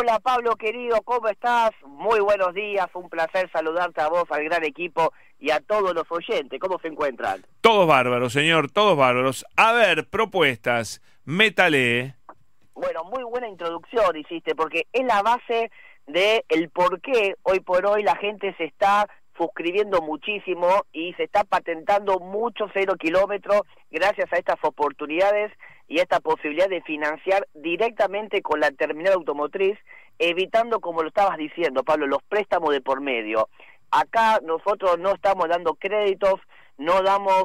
Hola Pablo querido, ¿cómo estás? Muy buenos días, un placer saludarte a vos, al gran equipo y a todos los oyentes. ¿Cómo se encuentran? Todos bárbaros, señor, todos bárbaros. A ver, propuestas, métale. Bueno, muy buena introducción hiciste, porque es la base de el por qué hoy por hoy la gente se está suscribiendo muchísimo y se está patentando mucho 0 kilómetros gracias a estas oportunidades y esta posibilidad de financiar directamente con la terminal automotriz, evitando, como lo estabas diciendo, Pablo, los préstamos de por medio. Acá nosotros no estamos dando créditos, no damos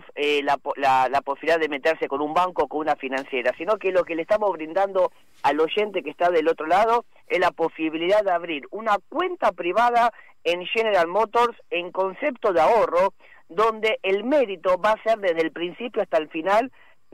la posibilidad de meterse con un banco o con una financiera, sino que lo que le estamos brindando al oyente que está del otro lado es la posibilidad de abrir una cuenta privada en General Motors en concepto de ahorro, donde el mérito va a ser desde el principio hasta el final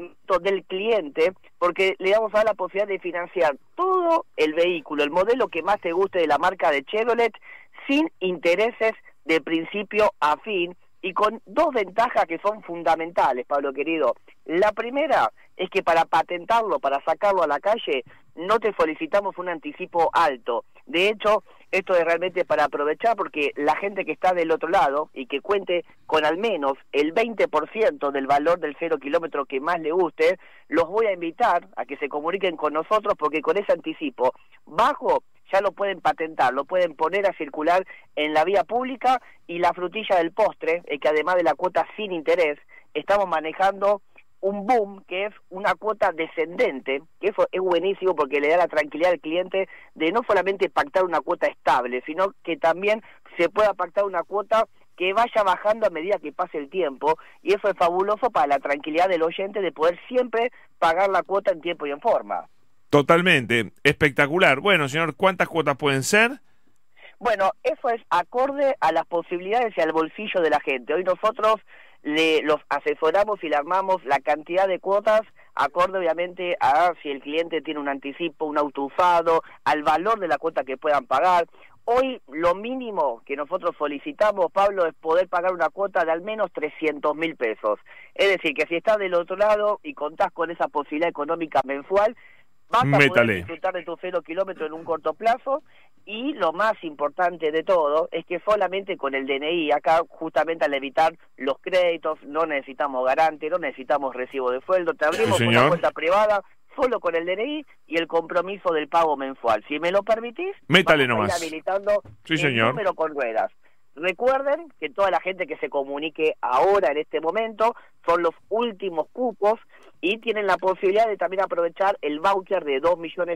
del cliente, porque le vamos a dar la posibilidad de financiar todo el vehículo, el modelo que más te guste de la marca de Chevrolet, sin intereses de principio a fin, y con dos ventajas que son fundamentales, Pablo querido. La primera es que para patentarlo, para sacarlo a la calle, no te solicitamos un anticipo alto. De hecho, esto es realmente para aprovechar, porque la gente que está del otro lado y que cuente con al menos el 20% del valor del 0 kilómetro que más le guste, los voy a invitar a que se comuniquen con nosotros, porque con ese anticipo bajo ya lo pueden patentar, lo pueden poner a circular en la vía pública, y la frutilla del postre es que además de la cuota sin interés, estamos manejando un boom que es una cuota descendente, que eso es buenísimo porque le da la tranquilidad al cliente de no solamente pactar una cuota estable, sino que también se pueda pactar una cuota que vaya bajando a medida que pase el tiempo, y eso es fabuloso para la tranquilidad del oyente de poder siempre pagar la cuota en tiempo y en forma. Totalmente, espectacular. Bueno, señor, ¿cuántas cuotas pueden ser? Bueno, eso es acorde a las posibilidades y al bolsillo de la gente. Hoy nosotros los asesoramos y le armamos la cantidad de cuotas, acorde obviamente a si el cliente tiene un anticipo, un auto usado, al valor de la cuota que puedan pagar. Hoy lo mínimo que nosotros solicitamos, Pablo, es poder pagar una cuota de al menos 300.000 pesos. Es decir, que si estás del otro lado y contás con esa posibilidad económica mensual, vas a poder disfrutar de tu 0 kilómetro en un corto plazo. Y lo más importante de todo es que solamente con el DNI, acá justamente al evitar los créditos, no necesitamos garante, no necesitamos recibo de sueldo, te abrimos una cuenta privada solo con el DNI y el compromiso del pago mensual. Si me lo permitís, métale vamos nomás. A ir habilitando el número con ruedas. Recuerden que toda la gente que se comunique ahora en este momento son los últimos cupos y tienen la posibilidad de también aprovechar el voucher de 2,5 millones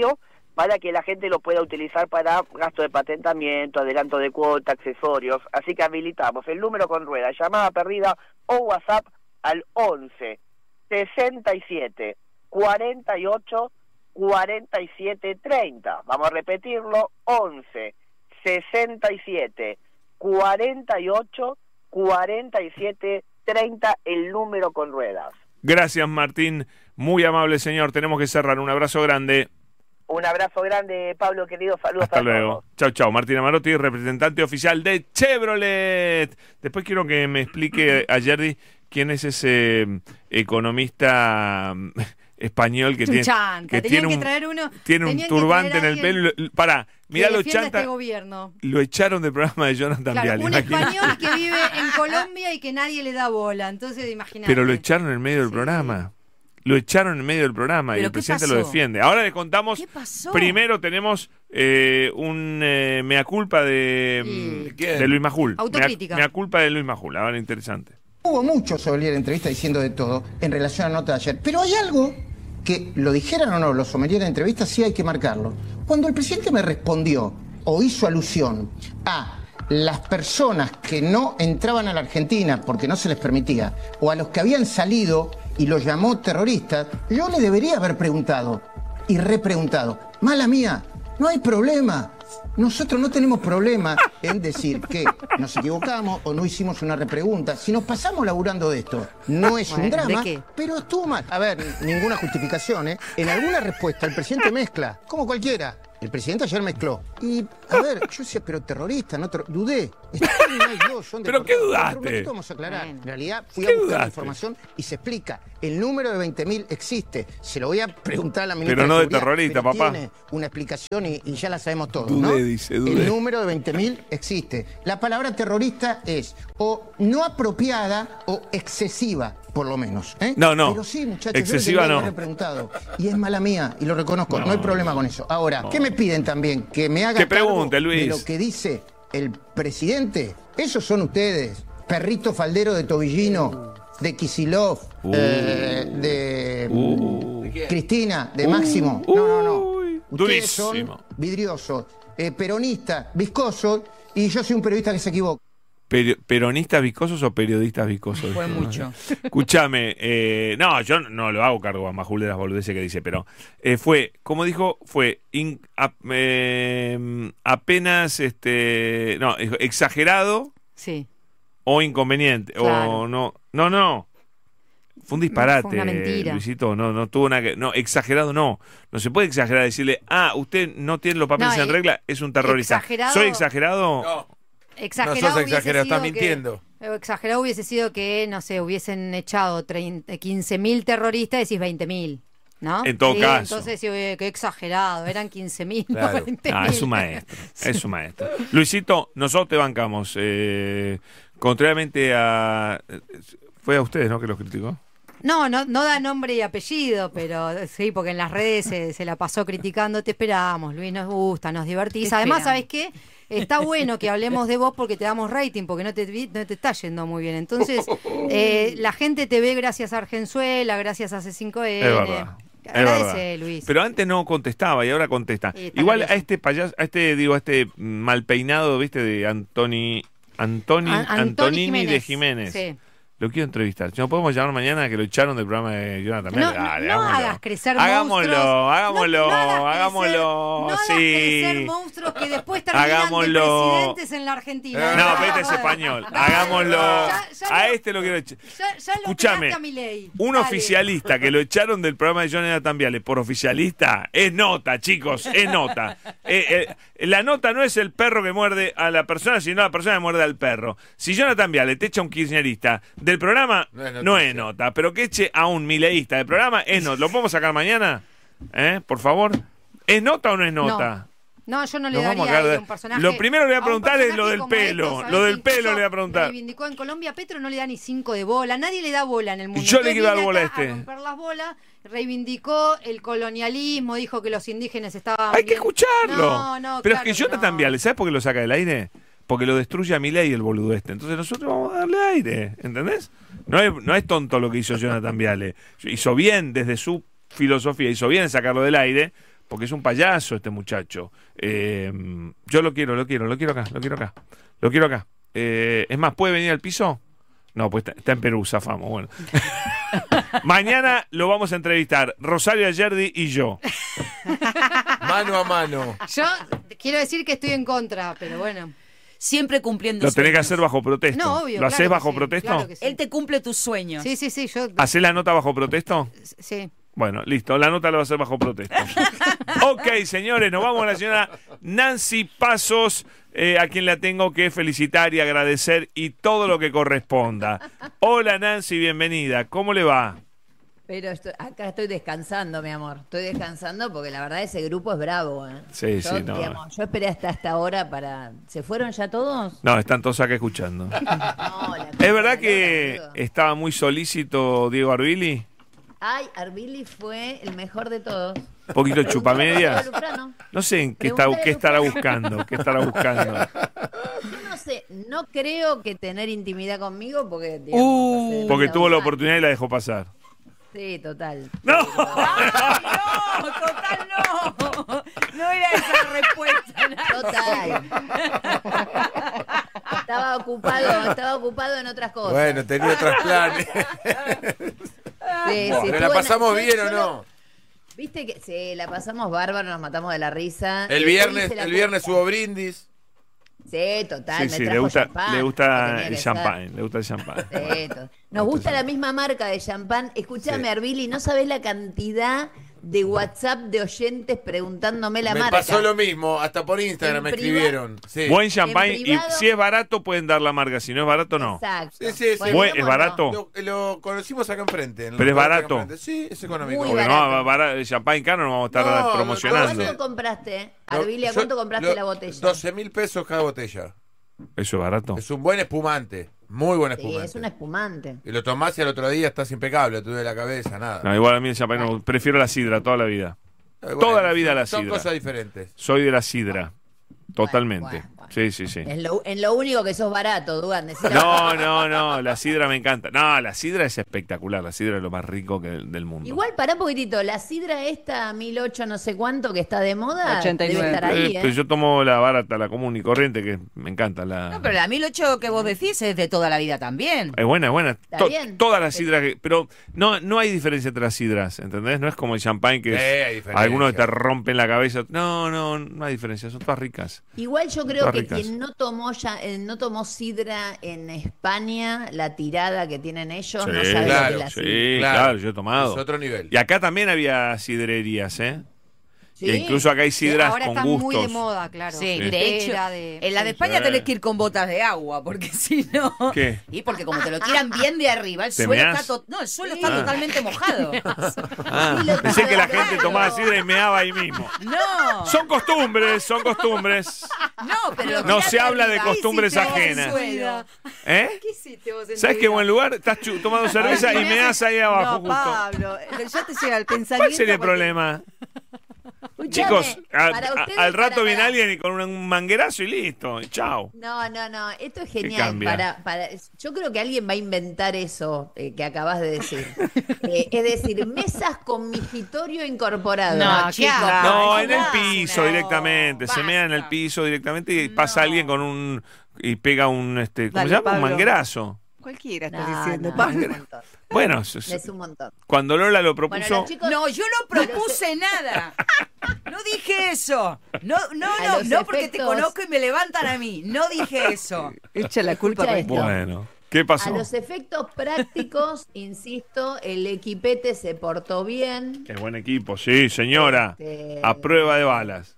para que la gente lo pueda utilizar para gasto de patentamiento, adelanto de cuota, accesorios. Así que habilitamos el número con rueda, llamada perdida o WhatsApp al 11 67 48 47 30. Vamos a repetirlo, 11 67 48 47 30, el número con ruedas. Gracias, Martín, muy amable, señor. Tenemos que cerrar. Un abrazo grande. Un abrazo grande, Pablo, querido. Saludos. Hasta luego. Chau, chau. Martín Amarotti, representante oficial de Chevrolet. Después quiero que me explique a Yerdy quién es ese economista español que tiene un turbante en el pelo. Pará, mirá lo chanta. Lo echaron del programa de Jonathan Viale. Un español que vive en Colombia y que nadie le da bola. Entonces, imagínate. Pero lo echaron en el medio del programa. Lo echaron en medio del programa y el presidente lo defiende. Ahora le contamos. Primero tenemos un mea culpa de Luis Majul. Autocrítica. Mea culpa de Luis Majul. Ahora interesante. Hubo mucho sobre la entrevista diciendo de todo en relación a la nota de ayer. Pero hay algo que, lo dijeran o no los sommeliers de entrevista, sí hay que marcarlo. Cuando el presidente me respondió o hizo alusión a las personas que no entraban a la Argentina porque no se les permitía, o a los que habían salido y los llamó terroristas, yo le debería haber preguntado y repreguntado. Mala mía, no hay problema. Nosotros no tenemos problema en decir que nos equivocamos o no hicimos una repregunta. Si nos pasamos laburando de esto, no es un drama, pero estuvo mal. A ver, ninguna justificación, ¿eh? En alguna respuesta el presidente mezcla, como cualquiera. El presidente ayer mezcló. Y, a ver, yo decía, pero terrorista, no dudé. Son ¿Pero qué dudaste? Un ratito vamos a aclarar. En realidad fui a ¿Qué buscar la dudaste? información y se explica. El número de 20.000 existe. Se lo voy a preguntar a la ministra Pero no de Seguridad, terrorista, pero papá. Tiene una explicación y ya la sabemos todos, Dudé, ¿no? dice, dudé. El número de 20.000 existe. La palabra terrorista es o no apropiada o excesiva, por lo menos. No, no. Pero sí, muchachos, Excesiva yo no. le he preguntado. Y es mala mía, y lo reconozco. No hay problema con eso. Ahora, ¿qué me piden también? Que me haga Que cargo pregunte, Luis. de lo que dice el presidente. Esos son ustedes. Perrito faldero de Tobillino, de Kicillof, de Cristina, de Máximo. No. Uy, Ustedes durísimo. son vidriosos, peronistas, viscosos, y yo soy un periodista que se equivoca. ¿Peronistas viscosos o periodistas viscosos? Fue mucho. Escúchame, no, yo no lo hago cargo a Majul de las boludeces que dice, pero fue, como dijo, fue apenas, no, exagerado Sí. o inconveniente, Claro. o no. Fue un disparate, Fue una mentira. Luisito, no tuvo nada que... No, exagerado no se puede exagerar, decirle, usted no tiene los papeles No, en regla, es un terrorista. exagerado- ¿Soy exagerado? No, Exagerado no sos hubiese exagerado, estás sido que- mintiendo. Exagerado hubiese sido que, no sé, hubiesen echado 15.000 terroristas y decís 20.000, ¿no? En todo caso. Entonces, sí, oye, qué exagerado, eran 15.000, Claro. no 20.000. Es su maestro, es su maestro. Luisito, nosotros te bancamos. Contrariamente a... Fue a ustedes, ¿no?, que los criticó. No da nombre y apellido, pero sí, porque en las redes se la pasó criticando. Te esperamos, Luis, nos gusta, nos divertís. Te Además, esperamos. ¿sabes qué? Está bueno que hablemos de vos porque te damos rating, porque no te está yendo muy bien. Entonces, la gente te ve gracias a Argenzuela, gracias a C5N. Es verdad. Es Agradece, verdad. Luis. Pero antes no contestaba y ahora contesta. Sí, está Igual nervioso. a este payaso, a este mal peinado, ¿viste? De Antonini de Jiménez. Sí. Lo quiero entrevistar. ¿No podemos llamar mañana que lo echaron del programa de Jonathan? No, Dale, no hagámoslo. hagas crecer Hagámoslo, monstruos. hagámoslo, No hagas hagámoslo. crecer, no hagas Sí. crecer monstruos que después terminan Hagámoslo. de presidentes en la Argentina. No, pero este es español. Hagámoslo. Ya A lo- este lo quiero echar. Ya lo Escúchame, pegaste a Milei. un Dale. oficialista que lo echaron del programa de Jonathan Viale por oficialista es nota, chicos, es nota. La nota no es el perro que muerde a la persona, sino la persona que muerde al perro. Si Jonathan Viale te echa un kirchnerista del programa, no es nota, pero que eche a un mileísta del programa es nota. ¿Lo podemos sacar mañana? Por favor. ¿Es nota o no es nota? No, yo no le Nos vamos a daría cagar a de- un personaje. Lo primero que le voy a un preguntar es lo personaje del como pelo. esto, ¿sabés Lo del qué? pelo Incluso le voy a preguntar. Reivindicó en Colombia, Petro no le da ni 5 de bola. Nadie le da bola en el mundo. Yo le Entonces quiero dar viene bola a acá este. romper las bolas, reivindicó el colonialismo, dijo que los indígenas estaban. Hay que bien. escucharlo. No, pero claro es que Jonathan no. Viale, ¿sabes por qué lo saca del aire? Porque lo destruye a Milei el boludo este. Entonces nosotros vamos a darle aire, ¿entendés? No es tonto lo que hizo Jonathan Viale. Hizo bien desde su filosofía, hizo bien sacarlo del aire, porque es un payaso este muchacho. Yo lo quiero acá. Es más, ¿puede venir al piso? No, pues está en Perú, zafamos, bueno. Mañana lo vamos a entrevistar, Rosario Ayerdi y yo. Mano a mano. Yo quiero decir que estoy en contra, pero bueno. Siempre cumpliendo Lo tenés que sueños. hacer bajo protesto. No, obvio. ¿Lo haces claro que bajo sí, protesto? claro que sí. Él te cumple tus sueños. Sí, yo. ¿Hacés la nota bajo protesto? Sí. Bueno, listo, la nota la va a hacer bajo protesto. Ok, señores, nos vamos a la señora Nancy Pasos, a quien la tengo que felicitar y agradecer y todo lo que corresponda. Hola Nancy, bienvenida. ¿Cómo le va? Pero acá estoy descansando, mi amor. Estoy descansando porque la verdad ese grupo es bravo. Sí, yo, sí, no. digamos, yo esperé hasta esta hora para... ¿Se fueron ya todos? No, están todos acá escuchando. No, la ¿Es verdad cosa que loca, boludo. estaba muy solícito Diego Arbili? Ay, Arbili fue el mejor de todos. Un poquito chupamedias. Preguntale a Lufrano. No sé en qué Preguntale a estará Lufrano. buscando. ¿Qué estará buscando? Yo no sé, no creo que tener intimidad conmigo porque... digamos, hace Porque demasiado tuvo la mal. oportunidad y la dejó pasar. Sí, total. ¡No! ¡Ay, no! ¡Total no! No era esa respuesta. Total. Estaba ocupado en otras cosas. Bueno, tenía otros planes. Sí, ¿Pero la pasamos bien o no? Viste que sí, la pasamos bárbaro, nos matamos de la risa. El viernes hubo brindis. Sí, total, Sí, me sí, trajo le gusta champán, como tenía el que champán. Le gusta el champán. ser. Sí, nos gusta la misma marca de champán. Escúchame, Sí. Arbili, no sabés la cantidad de WhatsApp de oyentes preguntándome la Me marca. pasó lo mismo, hasta por Instagram En me privado. escribieron. Sí. Buen champagne, y privado- si es barato pueden dar la marca, si no es barato no. Exacto. Sí, sí, sí. Bueno, ¿Es ¿cómo no? barato? Lo conocimos acá enfrente. en el Pero es restaurante acá barato. enfrente. Sí, es económico. Muy Porque barato. el champagne caro no vamos a estar No, promocionando. ¿Cuánto compraste? Lo- Arbilia, yo- ¿cuánto compraste la botella? 12.000 pesos cada botella. Eso es barato. Es un buen espumante. Muy buen Sí, espumante. es un espumante. Y lo tomás y al otro día estás impecable, tuve la cabeza, nada. No, igual a mí el champagne no, prefiero la sidra toda la vida. Bueno, toda la vida la son sidra. cosas diferentes. Soy de la sidra. Totalmente. bueno. Sí, sí, sí. En lo único que sos barato, Dugan. decí la No, verdad. no, la sidra me encanta. No, la sidra es espectacular. La sidra es lo más rico del mundo. Igual, pará un poquitito. La sidra esta, 1008 no sé cuánto, que está de moda, 89. debe estar ahí, Pero yo tomo la barata, la común y corriente, que me encanta. No, pero la 1008 que vos decís es de toda la vida también. Es buena, es buena. Está bien. Todas las sidras, pero no hay diferencia entre las sidras, ¿entendés? No es como el champagne que hay diferencia. algunos te rompen la cabeza. No hay diferencia, son todas ricas. Igual yo creo Todas que ricas. quien no tomó sidra en España, la tirada que tienen ellos, no sabe claro, lo que es la sí, sidra. claro, yo he tomado. Es otro nivel. Y acá también había sidrerías, ¿eh? Sí. E incluso acá hay sidras ahora con están gustos. muy de moda, claro. Sí, Sí. de hecho, Era en la de sí. España Sí. tenés que ir con botas de agua, porque si no... ¿Qué? Y porque como te lo tiran bien de arriba, el ¿Te suelo meás? está, no, el suelo está totalmente mojado. Ah, Sí, lo pensé que la claro. gente tomaba sidra y meaba ahí mismo. No, Son costumbres, son costumbres. no, pero lo No tiran se habla de arriba. costumbres Ahí sí te ajenas. vas al suelo. ¿Eh? ¿Qué hiciste vos en ¿Sabes tu qué vida? buen lugar? Estás tomando cerveza y meás ahí abajo No, justo. Pablo, ya te llega el pensamiento. ¿Cuál sería el porque- problema? Escuchame, Chicos, para ustedes, al rato para- viene alguien y con un manguerazo y listo. Chao. No, esto es ¿Qué genial. cambia? Yo creo que alguien va a inventar eso que acabas de decir. Es decir, mesas con migitorio incorporado. No, ¿qué chicos. hablas? No, no, en el no, piso no, directamente. Se mea en el basta. piso directamente y pasa alguien con un. Y pega un. ¿Cómo Dale, se llama? Un Pablo. manguerazo. Cualquiera está No, diciendo, no, Pablo. es un montón. Bueno, Es un montón. cuando Lola lo Bueno, propuso. los chicos, No, yo no propuse nada. No dije eso. No, A los porque te efectos- conozco y me levantan a mí. No dije eso. Echa la culpa. Escucha a esto. Bueno, ¿qué a pasó? los efectos prácticos, insisto, el equipete se portó bien. Qué buen equipo, sí, señora. Este, A prueba de balas.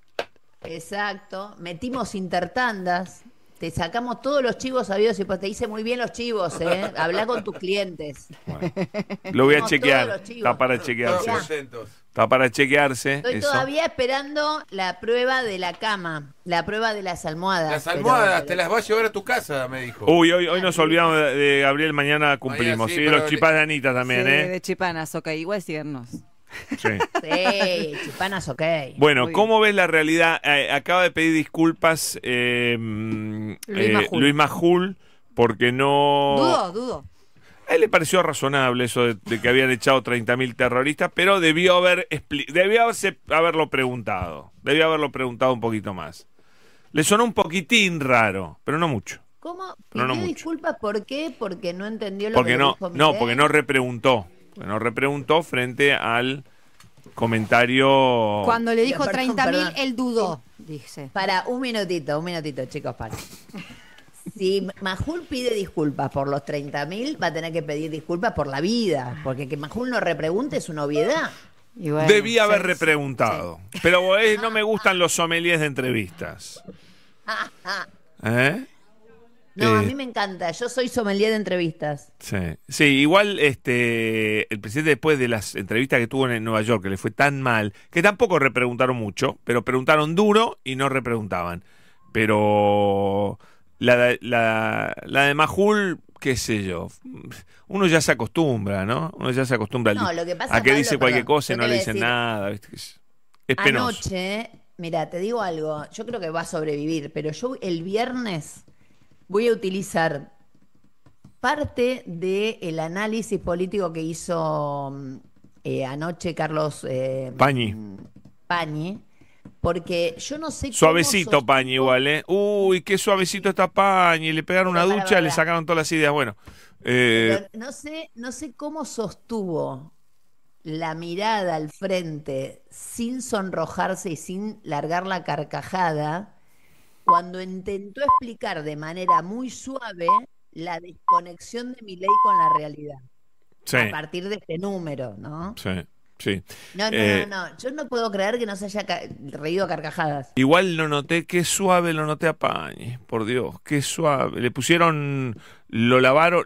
Exacto. Metimos intertandas. Te sacamos todos los chivos sabidos y pues te hice muy bien los chivos, ¿eh? Habla con tus clientes. Lo voy a Tenemos chequear. todos los chivos. Está para Todos chequearse. contentos. Está para chequearse. Estoy Eso. todavía esperando la prueba de la cama, la prueba de las almohadas. Las pero- almohadas pero- te las va a llevar a tu casa, me dijo. Uy, hoy nos olvidamos de Gabriel, mañana cumplimos. Mañana sí, Sí, pero los chipás de Anita también, Sí, ¿eh? de chipanas, ok, igual síganos. Sí. Sí, chipanas, ok. Bueno, Muy ¿cómo ves la realidad? Acaba de pedir disculpas Majul. Luis Majul porque no... Dudo. A él le pareció razonable eso de que habían echado 30.000 terroristas, pero debió haberlo preguntado. Debió haberlo preguntado un poquito más. Le sonó un poquitín raro, pero no mucho. ¿Cómo? Pero no ¿Pidió mucho. disculpas por qué? Porque no entendió lo Porque que no, dijo no, Miguel. porque no repreguntó. No repreguntó frente al comentario. Cuando le dijo Perdón, 30.000, perdón. él dudó, dice. Para, un minutito, chicos, para. Si Majul pide disculpas por los 30.000, va a tener que pedir disculpas por la vida. Porque que Majul no repregunte es una obviedad. Y bueno, Debía haber sí, repreguntado. Pero no me gustan los sommeliers de entrevistas. ¿Eh? No, a mí me encanta. Yo soy sommelier de entrevistas. Sí. Sí, igual el presidente después de las entrevistas que tuvo en Nueva York, que le fue tan mal, que tampoco repreguntaron mucho, pero preguntaron duro y no repreguntaban. Pero la de Majul, qué sé yo, uno ya se acostumbra, ¿no? Uno ya se acostumbra No, lo que pasa, a que Pablo, dice cualquier perdón, cosa y yo no te le voy a dicen decir, nada. ¿Viste? Es penoso. Anoche, mira, te digo algo. Yo creo que va a sobrevivir, pero yo el viernes voy a utilizar parte del análisis político que hizo anoche Carlos Pañi, porque yo no sé cómo Suavecito sostuvo- Pañi igual, ¿eh? Uy, qué suavecito está Pañi. Le pegaron una Pero ducha, para. le sacaron todas las ideas. Bueno, pero no sé cómo sostuvo la mirada al frente sin sonrojarse y sin largar la carcajada cuando intentó explicar de manera muy suave la desconexión de Milei con la realidad sí, a partir de este número, ¿no? sí, Sí. No, yo no puedo creer que no se haya reído a carcajadas. Igual lo noté, qué suave lo noté a Pañi, por Dios, qué suave. Le pusieron, lo lavaron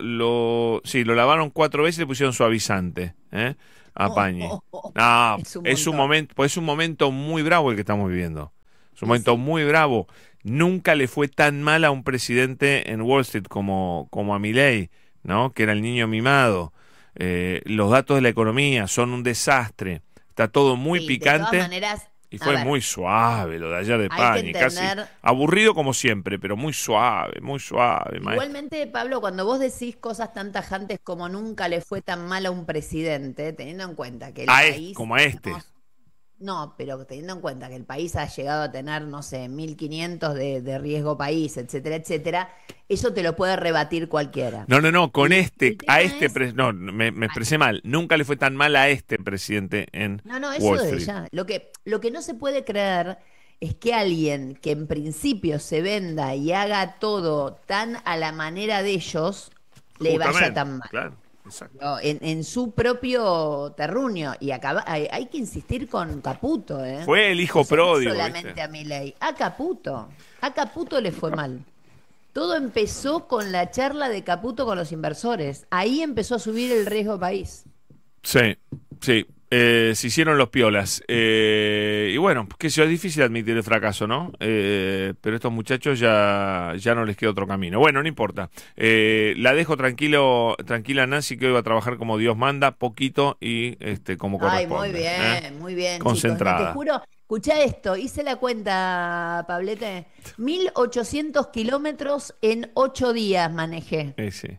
4 veces y le pusieron suavizante, a Pañi. No, es un momento muy bravo el que estamos viviendo. Es un momento muy bravo. Nunca le fue tan mal a un presidente en Wall Street como a Milei, ¿no? Que era el niño mimado. Los datos de la economía son un desastre. Está todo muy picante. De todas maneras, y fue muy suave lo de ayer de Pañi, casi aburrido como siempre, pero muy suave, maestro. Igualmente, Pablo, cuando vos decís cosas tan tajantes como nunca le fue tan mal a un presidente, teniendo en cuenta que el país... como a este. No, pero teniendo en cuenta que el país ha llegado a tener, no sé, 1.500 de riesgo país, etcétera, etcétera, eso te lo puede rebatir cualquiera. No, con me expresé mal. Nunca le fue tan mal a este presidente en eso Wall de Street. ya. Lo que no se puede creer es que alguien que en principio se venda y haga todo tan a la manera de ellos, le vaya tan mal. Claro. Exacto. No, en su propio terruño. Y acá hay que insistir con Caputo, Fue el hijo pródigo. No solamente a Milei, a Caputo. A Caputo le fue mal. Todo empezó con la charla de Caputo con los inversores. Ahí empezó a subir el riesgo país. Sí. Se hicieron los piolas. Y bueno, que es difícil admitir el fracaso, ¿no? Pero estos muchachos ya no les queda otro camino. Bueno, no importa. La dejo tranquila Nancy, que hoy va a trabajar como Dios manda, poquito y como corresponde. Ay, muy bien, concentrada. chicos. No, te juro, escuchá esto, hice la cuenta, Pablete. 1.800 kilómetros en 8 días manejé. Sí.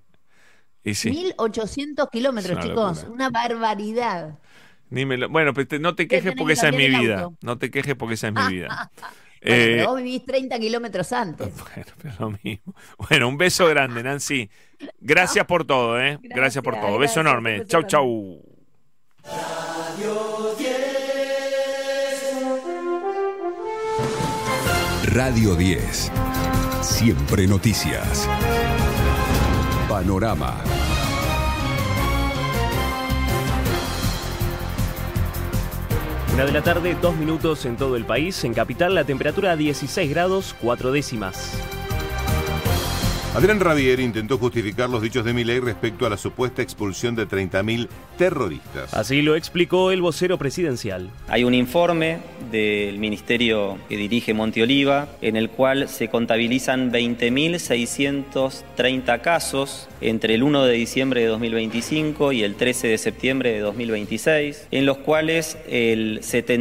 1.800 kilómetros, chicos. Locura. Una barbaridad. Bueno, pero no te quejes porque esa es mi vida. No te quejes porque esa es mi vida. Pero vos vivís 30 kilómetros antes. Bueno, pero lo mismo. Bueno, un beso grande, Nancy. Gracias por todo, Gracias por todo. Beso enorme. Chau. Radio 10. Siempre noticias. Panorama. Una de la tarde, 2 minutos en todo el país. En Capital, la temperatura 16 grados, 4 décimas. Adrián Rabier intentó justificar los dichos de Milei respecto a la supuesta expulsión de 30.000 terroristas. Así lo explicó el vocero presidencial. Hay un informe del ministerio que dirige Monte Oliva en el cual se contabilizan 20.630 casos entre el 1 de diciembre de 2025 y el 13 de septiembre de 2026, en los cuales el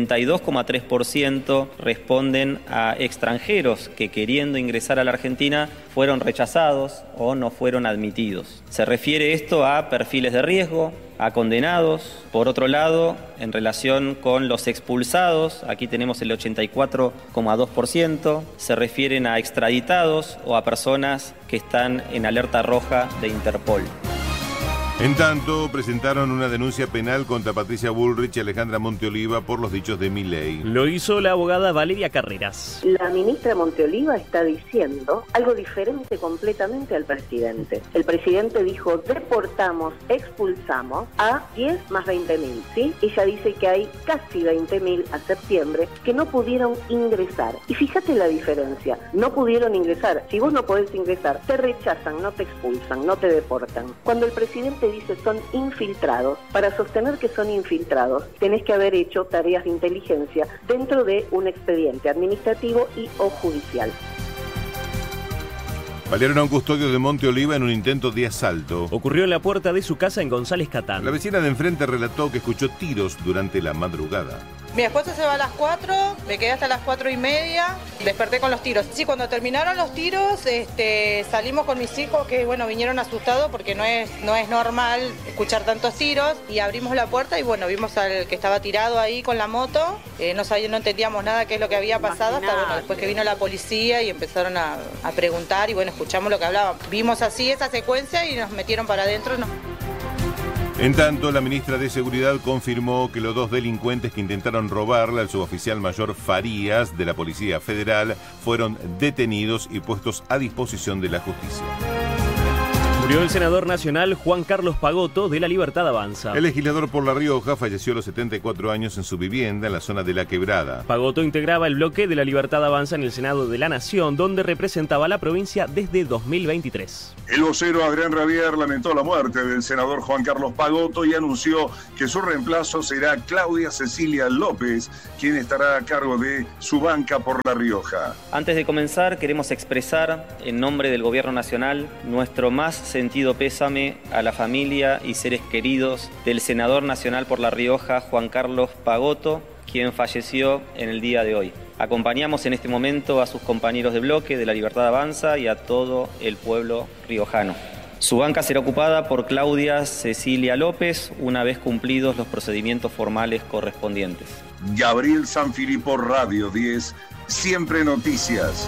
72,3% responden a extranjeros que, queriendo ingresar a la Argentina, fueron rechazados o no fueron admitidos. Se refiere esto a perfiles de riesgo, a condenados. Por otro lado, en relación con los expulsados, aquí tenemos el 84,2%, se refieren a extraditados o a personas que están en alerta roja de Interpol. En tanto, presentaron una denuncia penal contra Patricia Bullrich y Alejandra Monteoliva por los dichos de Milei. Lo hizo la abogada Valeria Carreras. La ministra Monteoliva está diciendo algo diferente completamente al presidente. El presidente dijo, deportamos, expulsamos a 10 más 20.000, ¿sí? Ella dice que hay casi 20.000 a septiembre que no pudieron ingresar. Y fíjate la diferencia, no pudieron ingresar. Si vos no podés ingresar, te rechazan, no te expulsan, no te deportan. Cuando el presidente dice son infiltrados, para sostener que son infiltrados, tenés que haber hecho tareas de inteligencia dentro de un expediente administrativo y o judicial. Balearon a un custodio de Monte Oliva en un intento de asalto. Ocurrió en la puerta de su casa en González Catán. La vecina de enfrente relató que escuchó tiros durante la madrugada. Mi esposo se va a las 4, me quedé hasta las 4:30, desperté con los tiros. Sí, cuando terminaron los tiros, salimos con mis hijos que, bueno, vinieron asustados porque no es normal escuchar tantos tiros, y abrimos la puerta y, bueno, vimos al que estaba tirado ahí con la moto. No entendíamos nada qué es lo que había pasado hasta, bueno, después que vino la policía y empezaron a preguntar y, bueno, escuchamos lo que hablaban. Vimos así esa secuencia y nos metieron para adentro. En tanto, la ministra de Seguridad confirmó que los 2 delincuentes que intentaron robarle al suboficial mayor Farías de la Policía Federal fueron detenidos y puestos a disposición de la justicia. Murió el senador nacional Juan Carlos Pagotto de La Libertad Avanza. El legislador por La Rioja falleció a los 74 años en su vivienda en la zona de La Quebrada. Pagotto integraba el bloque de La Libertad Avanza en el Senado de la Nación, donde representaba a la provincia desde 2023. El vocero Adrián Rabier lamentó la muerte del senador Juan Carlos Pagotto y anunció que su reemplazo será Claudia Cecilia López, quien estará a cargo de su banca por La Rioja. Antes de comenzar, queremos expresar, en nombre del Gobierno Nacional, nuestro más sentido pésame a la familia y seres queridos del senador nacional por La Rioja, Juan Carlos Pagotto, quien falleció en el día de hoy. Acompañamos en este momento a sus compañeros de bloque de La Libertad Avanza y a todo el pueblo riojano. Su banca será ocupada por Claudia Cecilia López una vez cumplidos los procedimientos formales correspondientes. Gabriel Sanfilippo, Radio 10, Siempre Noticias.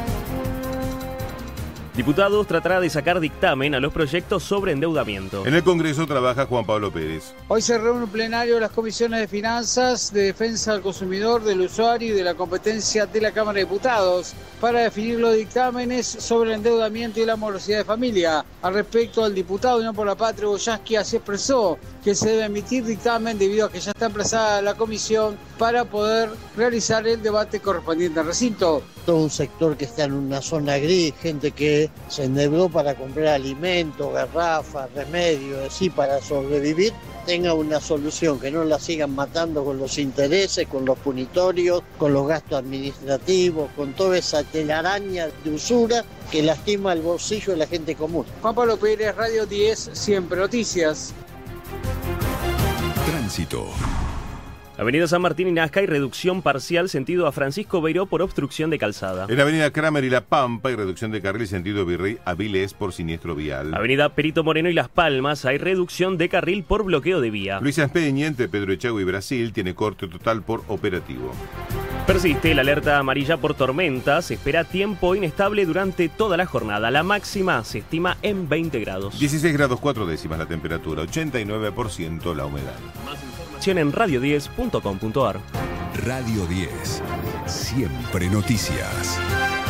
Diputados tratará de sacar dictamen a los proyectos sobre endeudamiento. En el Congreso trabaja Juan Pablo Pérez. Hoy se reúne un plenario de las comisiones de Finanzas, de Defensa del Consumidor, del Usuario y de la Competencia de la Cámara de Diputados para definir los dictámenes sobre el endeudamiento y la morosidad de familia. Al respecto, el diputado Unión por la Patria, Boyaski, así expresó que se debe emitir dictamen debido a que ya está emplazada la comisión para poder realizar el debate correspondiente al recinto. Todo un sector que está en una zona gris, gente que se endeudó para comprar alimentos, garrafas, remedios, así para sobrevivir, tenga una solución, que no la sigan matando con los intereses, con los punitorios, con los gastos administrativos, con toda esa telaraña de usura que lastima el bolsillo de la gente común. Juan Pablo Pérez, Radio 10, Siempre Noticias. Tránsito. Avenida San Martín y Nazca hay reducción parcial sentido a Francisco Beiró por obstrucción de calzada. En la avenida Kramer y La Pampa hay reducción de carril sentido Virrey Avilés por siniestro vial. Avenida Perito Moreno y Las Palmas hay reducción de carril por bloqueo de vía. Luis Aspeña entre Pedro Echagüe y Brasil tiene corte total por operativo. Persiste la alerta amarilla por tormentas. Se espera tiempo inestable durante toda la jornada. La máxima se estima en 20 grados. 16 grados 4 décimas la temperatura, 89% la humedad. Más información en radio10.com.ar. Radio 10. Siempre noticias.